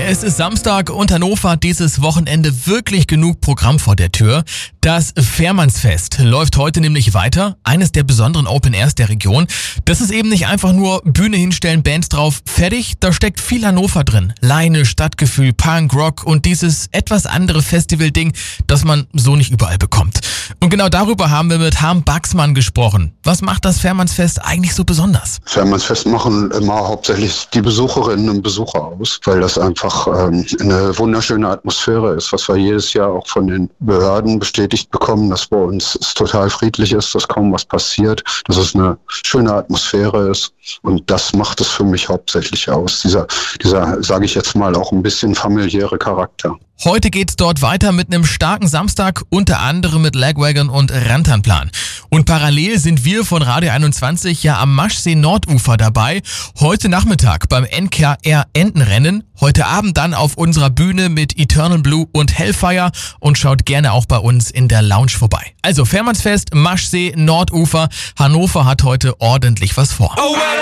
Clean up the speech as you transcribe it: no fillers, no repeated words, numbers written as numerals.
Es ist Samstag und Hannover hat dieses Wochenende wirklich genug Programm vor der Tür. Das Fährmannsfest läuft heute nämlich weiter. Eines der besonderen Open Airs der Region. Das ist eben nicht einfach nur Bühne hinstellen, Bands drauf, fertig. Da steckt viel Hannover drin. Leine, Stadtgefühl, Punk, Rock und dieses etwas andere Festival-Ding, das man so nicht überall bekommt. Und genau darüber haben wir mit Harm Baxmann gesprochen. Was macht das Fährmannsfest eigentlich so besonders? Fährmannsfest machen immer hauptsächlich die Besucherinnen und Besucher aus, weil das einfach eine wunderschöne Atmosphäre ist, was wir jedes Jahr auch von den Behörden bestätigt bekommen, dass bei uns es total friedlich ist, dass kaum was passiert, dass es eine schöne Atmosphäre ist. Und das macht es für mich hauptsächlich aus, dieser, sage ich jetzt mal, auch ein bisschen familiäre Charakter. Heute geht's dort weiter mit einem starken Samstag, unter anderem mit Lagwagon und Rantanplan. Und parallel sind wir von Radio 21 ja am Maschsee Nordufer dabei. Heute Nachmittag beim NKR Entenrennen. Heute Abend dann auf unserer Bühne mit Eternal Blue und Hellfire und schaut gerne auch bei uns in der Lounge vorbei. Also Fährmannsfest, Maschsee, Nordufer. Hannover hat heute ordentlich was vor.